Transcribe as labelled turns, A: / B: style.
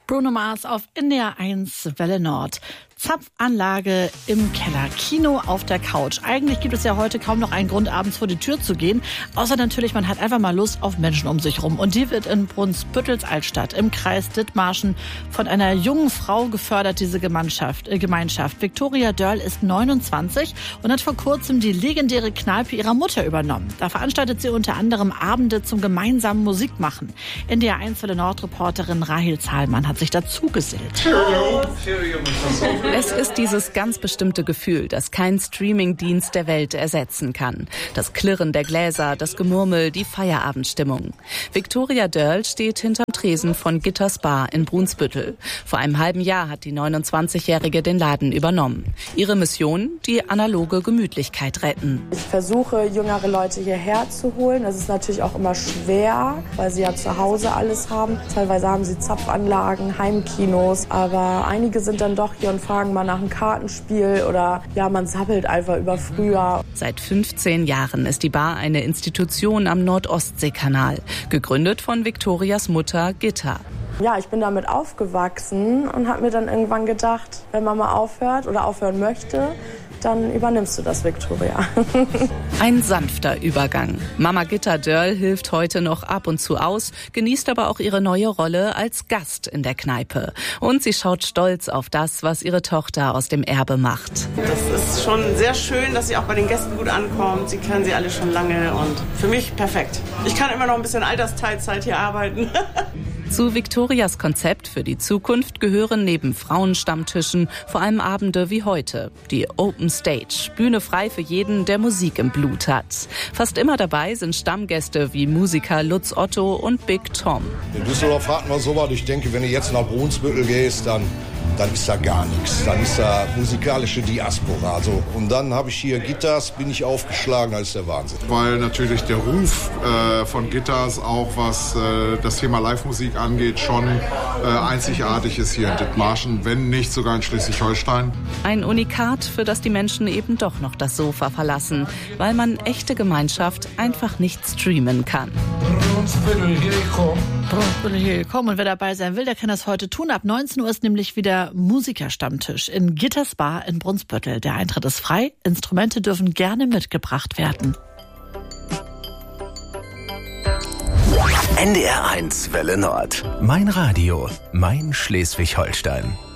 A: Bruno Mars auf NDR 1 Welle Nord. Zapfanlage im Keller, Kino auf der Couch. Eigentlich gibt es ja heute kaum noch einen Grund, abends vor die Tür zu gehen. Außer natürlich, man hat einfach mal Lust auf Menschen um sich rum. Und die wird in Brunsbüttels Altstadt im Kreis Dithmarschen von einer jungen Frau gefördert, diese Gemeinschaft. Viktoria Dörl ist 29 und hat vor kurzem die legendäre Kneipe ihrer Mutter übernommen. Da veranstaltet sie unter anderem Abende zum gemeinsamen Musikmachen. NDR 1 Welle Nord-Reporterin Rahel Zahlmann hat sich dazu gesellt.
B: Es ist dieses ganz bestimmte Gefühl, das kein Streamingdienst der Welt ersetzen kann. Das Klirren der Gläser, das Gemurmel, die Feierabendstimmung. Viktoria Dörl steht hinterm Tresen von Gitters Bar in Brunsbüttel. Vor einem halben Jahr hat die 29-Jährige den Laden übernommen. Ihre Mission? Die analoge Gemütlichkeit retten.
C: Ich versuche, jüngere Leute hierher zu holen. Das ist natürlich auch immer schwer, weil sie ja zu Hause alles haben. Teilweise haben sie Zapfanlagen, Heimkinos, aber einige sind dann doch hier und fragen mal nach einem Kartenspiel oder ja, man sappelt einfach über früher.
B: Seit 15 Jahren ist die Bar eine Institution am Nordostseekanal, gegründet von Viktorias Mutter Gitta.
C: Ja, ich bin damit aufgewachsen und habe mir dann irgendwann gedacht, wenn Mama aufhört oder aufhören möchte, dann übernimmst du das, Viktoria.
B: Ein sanfter Übergang. Mama Gitta Dörl hilft heute noch ab und zu aus, genießt aber auch ihre neue Rolle als Gast in der Kneipe. Und sie schaut stolz auf das, was ihre Tochter aus dem Erbe macht.
D: Das ist schon sehr schön, dass sie auch bei den Gästen gut ankommt. Sie kennen sie alle schon lange und für mich perfekt. Ich kann immer noch ein bisschen Altersteilzeit hier arbeiten.
B: Zu Viktorias Konzept für die Zukunft gehören neben Frauenstammtischen vor allem Abende wie heute. Die Open Stage, Bühne frei für jeden, der Musik im Blut hat. Fast immer dabei sind Stammgäste wie Musiker Lutz Otto und Big Tom.
E: In Düsseldorf hatten wir sowas. Ich denke, wenn du jetzt nach Brunsbüttel gehst, dann ist da gar nichts. Dann ist da musikalische Diaspora. Also, und dann habe ich hier Gitters, bin ich aufgeschlagen, das ist der Wahnsinn.
F: Weil natürlich der Ruf von Gitters auch, was das Thema Live-Musik angeht, schon einzigartig ist hier in Dithmarschen, wenn nicht sogar in Schleswig-Holstein.
B: Ein Unikat, für das die Menschen eben doch noch das Sofa verlassen, weil man echte Gemeinschaft einfach nicht streamen kann.
A: Brunsbüttel, hier komm. Und wer dabei sein will, der kann das heute tun. Ab 19 Uhr ist nämlich wieder Musikerstammtisch in Gitters Bar in Brunsbüttel. Der Eintritt ist frei. Instrumente dürfen gerne mitgebracht werden.
G: NDR 1 Welle Nord. Mein Radio, mein Schleswig-Holstein.